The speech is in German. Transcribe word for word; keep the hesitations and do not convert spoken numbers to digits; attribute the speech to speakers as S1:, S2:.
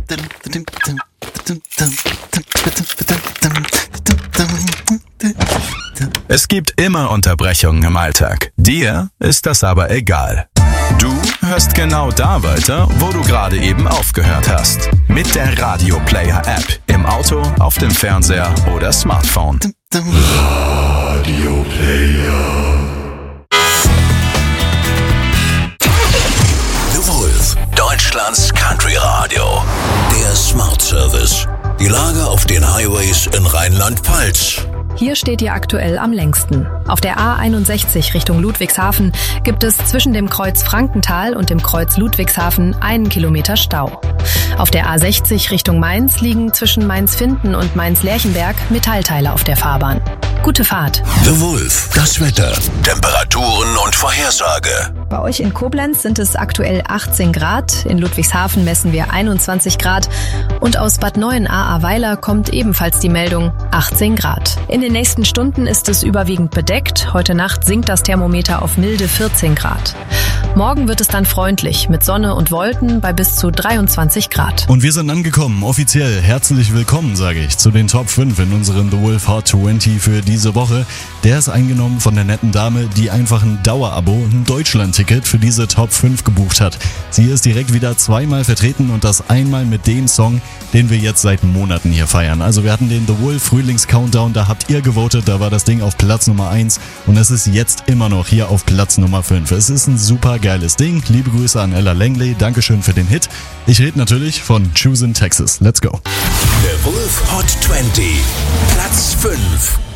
S1: Es gibt immer Unterbrechungen im Alltag. Dir ist das aber egal. Du hörst genau da weiter, wo du gerade eben aufgehört hast. Mit der Radio Player App. Im Auto, auf dem Fernseher oder Smartphone.
S2: Radio Player.
S3: The Wolf, Deutschlands Country Radio. Der Smart Service. Die Lage auf den Highways in Rheinland-Pfalz.
S4: Hier steht ihr aktuell am längsten. Auf der A einundsechzig Richtung Ludwigshafen gibt es zwischen dem Kreuz Frankenthal und dem Kreuz Ludwigshafen einen Kilometer Stau. Auf der A sechzig Richtung Mainz liegen zwischen Mainz-Finden und Mainz-Lerchenberg Metallteile auf der Fahrbahn. Gute Fahrt.
S3: The Wolf, das Wetter, Temperaturen und Vorhersage.
S4: Bei euch in Koblenz sind es aktuell achtzehn Grad, in Ludwigshafen messen wir einundzwanzig Grad und aus Bad Neuenahr-Ahrweiler kommt ebenfalls die Meldung achtzehn Grad. In den nächsten Stunden ist es überwiegend bedeckt, heute Nacht sinkt das Thermometer auf milde vierzehn Grad. Morgen wird es dann freundlich mit Sonne und Wolken bei bis zu dreiundzwanzig Grad.
S5: Und wir sind angekommen, offiziell herzlich willkommen, sage ich, zu den Top fünf in unserem The Wolf Hot zwanzig für diese Woche. Der ist eingenommen von der netten Dame, die einfach ein Dauerabo, ein Deutschland-Ticket für diese Top fünf gebucht hat. Sie ist direkt wieder zweimal vertreten und das einmal mit dem Song, den wir jetzt seit Monaten hier feiern. Also wir hatten den The Wolf Frühlings-Countdown, da habt ihr gewotet, da war das Ding auf Platz Nummer eins und es ist jetzt immer noch hier auf Platz Nummer fünf. Es ist ein super geiles Ding. Liebe Grüße an Ella Langley, Dankeschön für den Hit. Ich rede natürlich von Choosing Texas. Let's go.
S3: The Wolf Hot zwanzig, Platz fünf.